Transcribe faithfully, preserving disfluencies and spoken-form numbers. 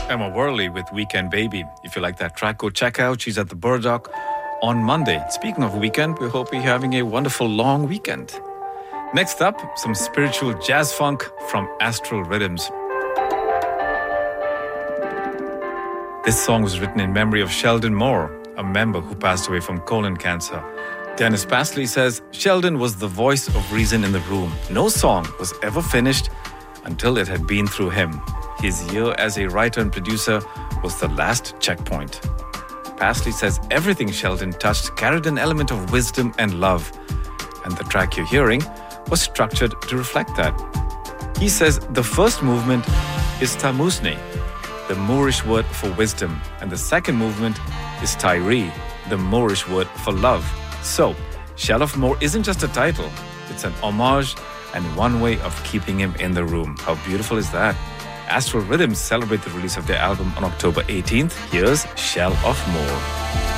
Emma Worley with Weekend Baby. If you like that track, go check out. She's at the Burdock on Monday. Speaking of weekend, we hope you're having a wonderful long weekend. Next up, some spiritual jazz funk from Astral Rhythms. This song was written in memory of Sheldon Moore, a member who passed away from colon cancer. Dennis Pastley says, Sheldon was the voice of reason in the room. No song was ever finished until it had been through him. His year as a writer and producer was the last checkpoint. Pastley says everything Sheldon touched carried an element of wisdom and love, and the track you're hearing was structured to reflect that. He says the first movement is tamusne, the Moorish word for wisdom, and the second movement is Tairi, the Moorish word for love. So, Shell of Moore isn't just a title, it's an homage and one way of keeping him in the room. How beautiful is that? Astral Rhythms celebrate the release of their album on October eighteenth. Here's Shell of Moore.